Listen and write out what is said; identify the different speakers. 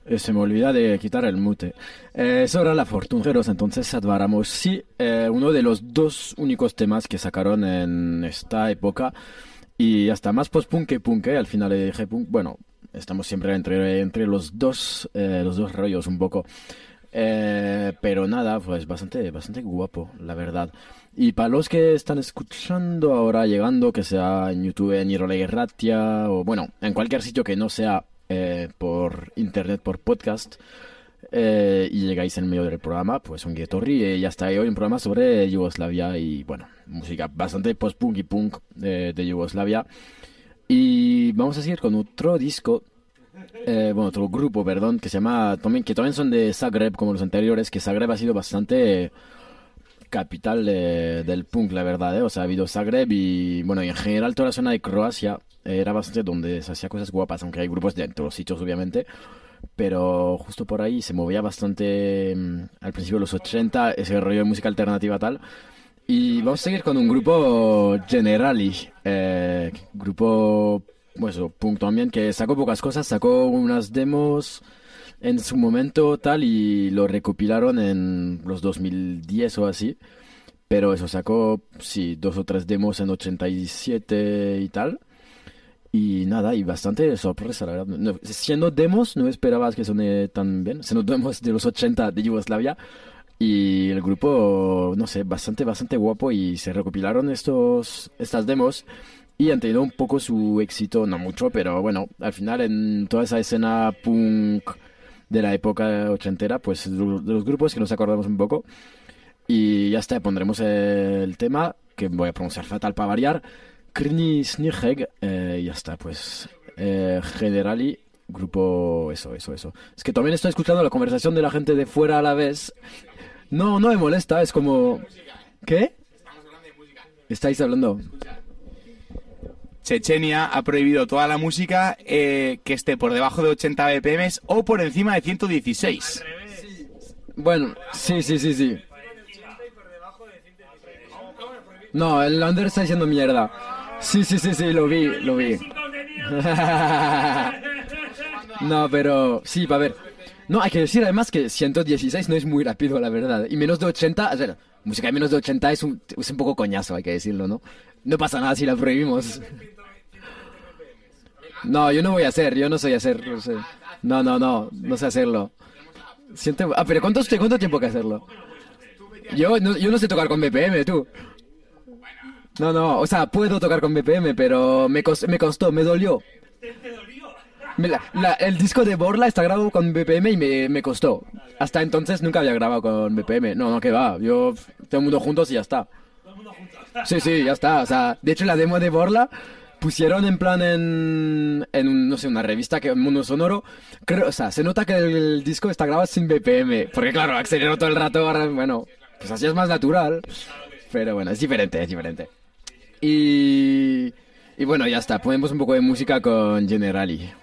Speaker 1: Se me olvida de quitar el mute. Sobre la Fortungeros, entonces advaramos. Sí, uno de los dos únicos temas que sacaron en esta época. Y hasta más post-punk que punk, al final le dije punk. Bueno, estamos siempre entre los dos rollos un poco. Pero nada, pues bastante guapo, la verdad. Y para los que están escuchando ahora, llegando, que sea en YouTube, en Irole Ratia, o bueno, en cualquier sitio que no sea por internet, por podcast, y llegáis en medio del programa, pues un Guetorri, ya está hoy un programa sobre Yugoslavia y bueno, música bastante post-punk y punk de Yugoslavia. Y vamos a seguir con otro disco, bueno, otro grupo, perdón, que se llama, también, que también son de Zagreb, como los anteriores, que Zagreb ha sido bastante capital del punk, la verdad, ¿eh? O sea, ha habido Zagreb y, bueno, y en general toda la zona de Croacia era bastante donde se hacía cosas guapas, aunque hay grupos de todos los sitios, obviamente, pero justo por ahí se movía bastante al principio de los 80 ese rollo de música alternativa tal. Y vamos a seguir con un grupo Generali, grupo, pues, punk también, que sacó pocas cosas, sacó unas demos en su momento tal y lo recopilaron en los 2010 o así. Pero eso sacó, sí, dos o tres demos en 87 y tal. Y nada, y bastante sorpresa, la verdad. Siendo demos, no esperabas que suene tan bien. Siendo demos de los 80 de Yugoslavia. Y el grupo, no sé, bastante guapo. Y se recopilaron estas demos. Y han tenido un poco su éxito, no mucho, pero bueno, al final en toda esa escena punk de la época ochentera, pues de los grupos que nos acordamos un poco. Y ya está, pondremos el tema, que voy a pronunciar fatal para variar. Krni Sniheg, y ya está, pues. Generali, grupo. Eso. Es que también estoy escuchando la conversación de la gente de fuera a la vez. No, no me molesta, es como. ¿Qué? ¿Estáis hablando?
Speaker 2: Chechenia ha prohibido toda la música que esté por debajo de 80 BPM o por encima de 116.
Speaker 1: Bueno, sí. No, el Lander está diciendo mierda. Sí, lo vi. No, pero sí, a ver. No, hay que decir además que 116 no es muy rápido, la verdad. Y menos de 80, o sea, música de menos de 80 es un poco coñazo, hay que decirlo, ¿no? No pasa nada si la prohibimos. No, yo no voy a hacer, yo no sé hacer, no sé. No sé hacerlo. Pero ¿cuánto tiempo hay que hacerlo? Yo no sé tocar con BPM, tú. No, o sea, puedo tocar con BPM, pero me costó, me dolió. El disco de Borla está grabado con BPM y me costó. Hasta entonces nunca había grabado con BPM. No, que va, yo todo el mundo juntos y ya está. Sí, ya está. O sea, de hecho la demo de Borla pusieron en plan no sé, una revista que Mundo Sonoro. Creo, o sea, se nota que el disco está grabado sin BPM. Porque claro, aceleró todo el rato, ahora, bueno, pues así es más natural. Pero bueno, es diferente. Y bueno, ya está. Ponemos un poco de música con Generali.